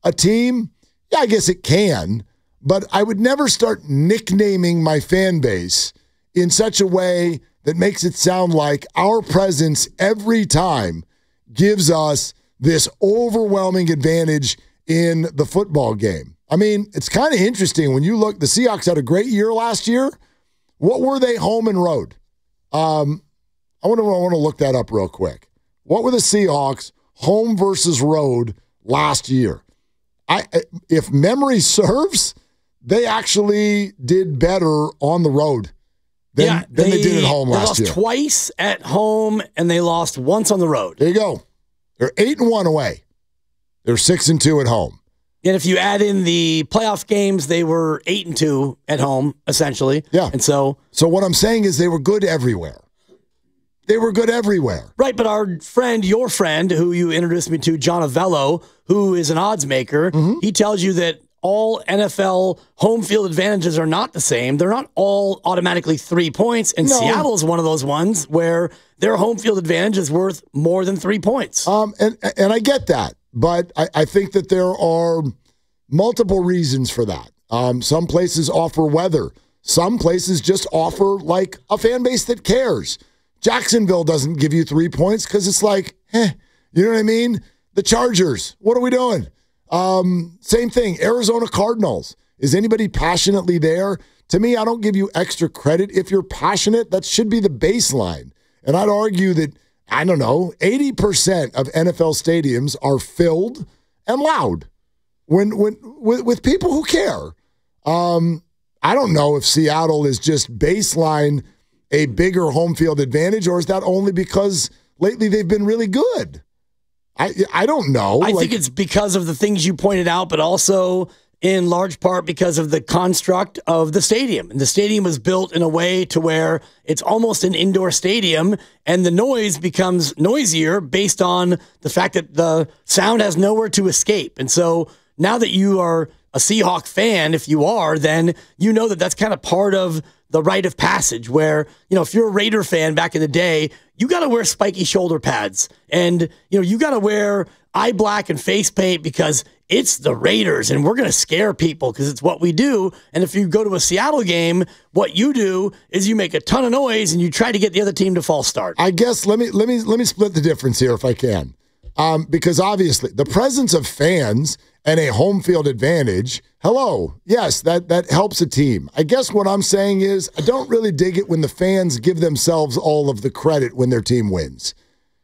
a team? Yeah, I guess it can. But I would never start nicknaming my fan base in such a way that makes it sound like our presence every time gives us this overwhelming advantage in the football game. I mean, it's kind of interesting when you look, the Seahawks had a great year last year. What were they home and road? I want to look that up real quick. What were the Seahawks home versus road last year? If memory serves, they actually did better on the road than they did at home last year. They lost twice at home, and they lost once on the road. There you go. They're 8-1 away. They're 6-2 at home. And if you add in the playoff games, they were 8-2 at home, essentially. Yeah. And so what I'm saying is they were good everywhere. They were good everywhere. Right, but your friend, who you introduced me to, John Avello, who is an odds maker, he tells you that all NFL home field advantages are not the same. They're not all automatically 3 points. And no. Seattle is one of those ones where their home field advantage is worth more than 3 points. And I get that. But I think that there are multiple reasons for that. Some places offer weather. Some places just offer like a fan base that cares. Jacksonville doesn't give you 3 points because it's like, you know what I mean? The Chargers, what are we doing? Same thing, Arizona Cardinals. Is anybody passionately there? To me, I don't give you extra credit. If you're passionate, that should be the baseline. And I'd argue that, 80% of NFL stadiums are filled and loud with people who care. I don't know if Seattle is just baseline a bigger home field advantage, or is that only because lately they've been really good? I don't know. I think it's because of the things you pointed out, but also in large part because of the construct of the stadium. And the stadium was built in a way to where it's almost an indoor stadium, and the noise becomes noisier based on the fact that the sound has nowhere to escape. And so now that you are a Seahawk fan, if you are, then you know that that's kind of part of the rite of passage where, if you're a Raider fan back in the day, you got to wear spiky shoulder pads and, you got to wear eye black and face paint because it's the Raiders and we're going to scare people because it's what we do. And if you go to a Seattle game, what you do is you make a ton of noise and you try to get the other team to false start. I guess let me split the difference here if I can. Because obviously the presence of fans and a home field advantage, yes, that helps a team. I guess what I'm saying is I don't really dig it when the fans give themselves all of the credit when their team wins.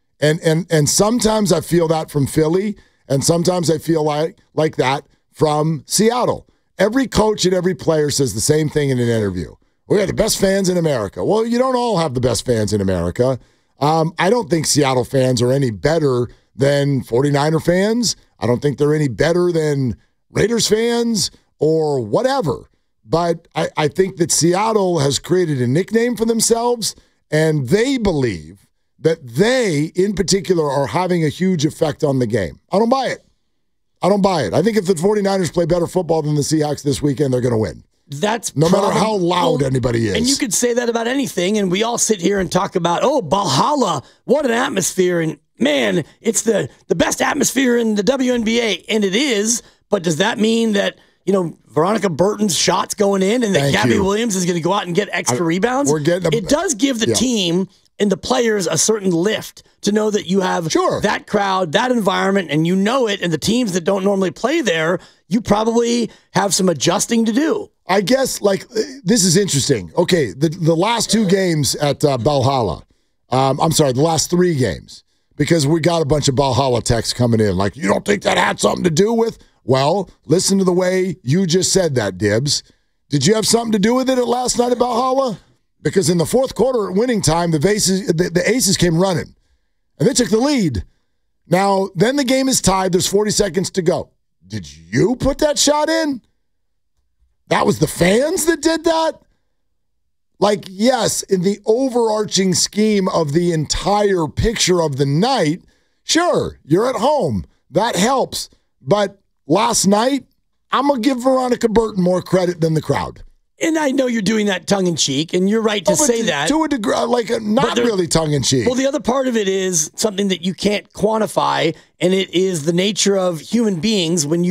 And sometimes I feel that from Philly, and sometimes I feel like that from Seattle. Every coach and every player says the same thing in an interview. We have the best fans in America. Well, you don't all have the best fans in America. I don't think Seattle fans are any better than 49er fans. I don't think they're any better than Raiders fans or whatever. But I think that Seattle has created a nickname for themselves, and they believe that they, in particular, are having a huge effect on the game. I don't buy it. I think if the 49ers play better football than the Seahawks this weekend, they're going to win. That's no matter how loud anybody is. And you could say that about anything, and we all sit here and talk about, Valhalla, what an atmosphere, and man, it's the best atmosphere in the WNBA, and it is, but does that mean that, Veronica Burton's shot's going in and that Gabby Williams is going to go out and get extra rebounds? It does give the team and the players a certain lift to know that you have that crowd, that environment, and you know it, and the teams that don't normally play there, you probably have some adjusting to do. I guess, this is interesting. Okay, the last two games at Valhalla, the last three games, because we got a bunch of Valhalla texts coming in, like, you don't think that had something to do with? Well, listen to the way you just said that, Dibs. Did you have something to do with it last night at Valhalla? Because in the fourth quarter at winning time, the Aces came running, and they took the lead. Now, then the game is tied. There's 40 seconds to go. Did you put that shot in? That was the fans that did that? Yes, in the overarching scheme of the entire picture of the night, sure, you're at home. That helps. But last night, I'm going to give Veronica Burton more credit than the crowd. And I know you're doing that tongue-in-cheek, and you're right to say that. To a degree, not really tongue-in-cheek. Well, the other part of it is something that you can't quantify, and it is the nature of human beings when you